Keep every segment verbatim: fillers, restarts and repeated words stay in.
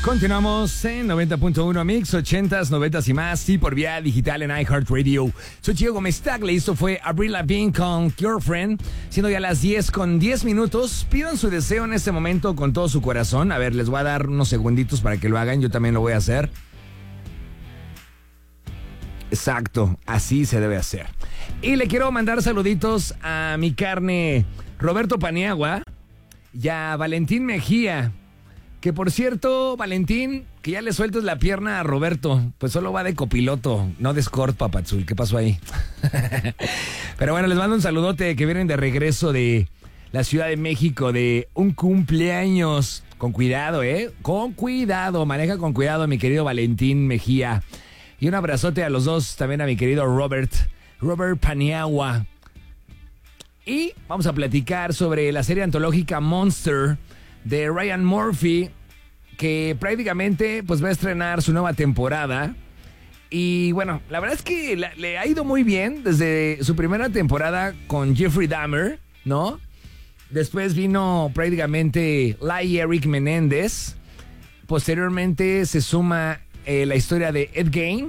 Continuamos en noventa punto uno Mix, ochentas, noventas y más, y por vía digital en iHeartRadio. Soy Gio Gómez Tagle, esto fue Avril Lavigne con Girlfriend, siendo ya las diez con diez minutos. Pidan su deseo en este momento con todo su corazón. A ver, les voy a dar unos segunditos para que lo hagan, yo también lo voy a hacer. Exacto, así se debe hacer. Y le quiero mandar saluditos a mi carne Roberto Paniagua y a Valentín Mejía. Que por cierto, Valentín, que ya le sueltes la pierna a Roberto, pues solo va de copiloto, no de escort, papazul. ¿Qué pasó ahí? Pero bueno, les mando un saludote que vienen de regreso de la Ciudad de México, de un cumpleaños. Con cuidado, ¿eh? Con cuidado, maneja con cuidado, mi querido Valentín Mejía. Y un abrazote a los dos, también a mi querido Robert, Robert Paniagua. Y vamos a platicar sobre la serie antológica Monster de Ryan Murphy, que prácticamente pues va a estrenar su nueva temporada. Y bueno, la verdad es que la, le ha ido muy bien desde su primera temporada con Jeffrey Dahmer, ¿no? Después vino prácticamente Lai Eric Menéndez. Posteriormente se suma eh, la historia de Ed Gein.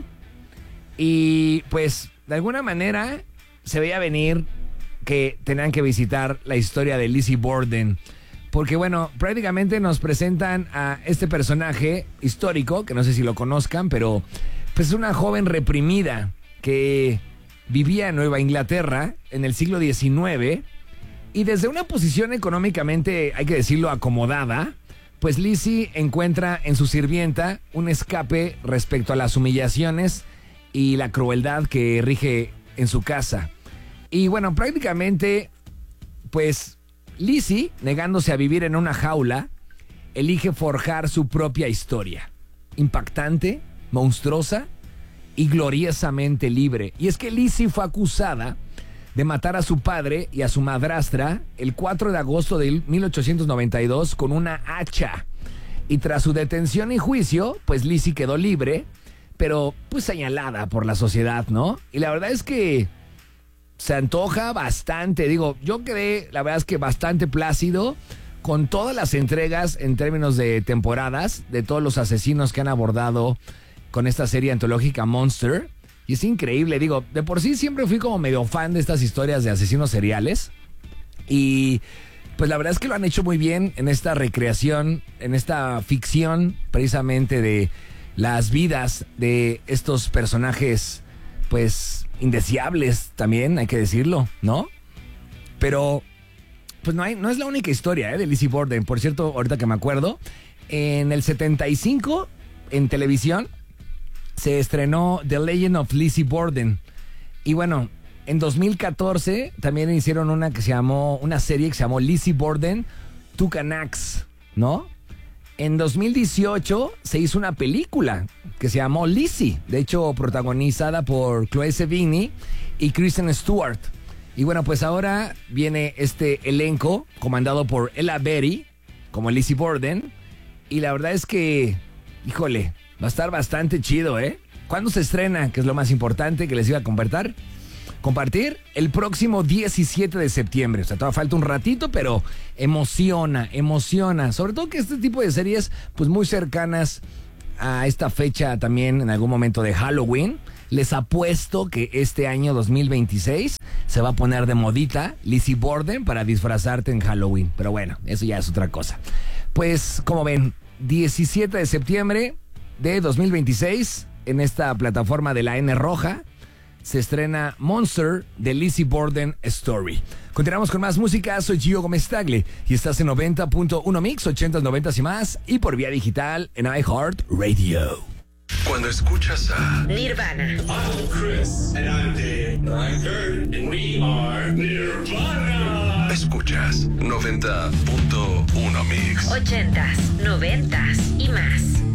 Y pues de alguna manera se veía venir que tenían que visitar la historia de Lizzie Borden. Porque bueno, prácticamente nos presentan a este personaje histórico, que no sé si lo conozcan, pero pues es una joven reprimida que vivía en Nueva Inglaterra en el siglo diecinueve y desde una posición económicamente, hay que decirlo, acomodada, pues Lizzie encuentra en su sirvienta un escape respecto a las humillaciones y la crueldad que rige en su casa. Y bueno, prácticamente, pues Lizzie, negándose a vivir en una jaula, elige forjar su propia historia. Impactante, monstruosa y gloriosamente libre. Y es que Lizzie fue acusada de matar a su padre y a su madrastra el cuatro de agosto de mil ochocientos noventa y dos con una hacha. Y tras su detención y juicio, pues Lizzie quedó libre, pero pues señalada por la sociedad, ¿no? Y la verdad es que se antoja bastante. Digo, yo quedé, la verdad es que bastante plácido con todas las entregas en términos de temporadas, de todos los asesinos que han abordado con esta serie antológica Monster. Y es increíble, digo, de por sí siempre fui como medio fan de estas historias de asesinos seriales. Y pues la verdad es que lo han hecho muy bien en esta recreación, en esta ficción precisamente de las vidas de estos personajes, pues indeseables también, hay que decirlo, ¿no? Pero pues no hay, no es la única historia ¿eh? de Lizzie Borden. Por cierto, ahorita que me acuerdo, en el setenta y cinco en televisión se estrenó The Legend of Lizzie Borden. Y bueno, en dos mil catorce también hicieron una que se llamó, una serie que se llamó Lizzie Borden Took an Axe, ¿no? En dos mil dieciocho se hizo una película que se llamó Lizzie, de hecho protagonizada por Chloe Sevigny y Kristen Stewart. Y bueno, pues ahora viene este elenco comandado por Ella Berry como Lizzie Borden. Y la verdad es que, híjole, va a estar bastante chido, ¿eh? ¿Cuándo se estrena? Que es lo más importante que les iba a compartir. Compartir el próximo diecisiete de septiembre. O sea, todavía falta un ratito, pero emociona, emociona. Sobre todo que este tipo de series, pues muy cercanas a esta fecha también en algún momento de Halloween. Les apuesto que este año dos mil veintiséis se va a poner de modita Lizzie Borden para disfrazarte en Halloween. Pero bueno, eso ya es otra cosa. Pues, como ven, diecisiete de septiembre de dos mil veintiséis en esta plataforma de la N Roja se estrena Monster de Lizzie Borden Story. Continuamos con más música, soy Gio Gómez Tagle y estás en noventa punto uno Mix, ochentas, noventas y más, y por vía digital en iHeartRadio. Cuando escuchas a Nirvana, I'm Chris, and I'm Dave. I'm Kurt, and we are Nirvana. escuchas noventa punto uno Mix. ochentas, noventas y más.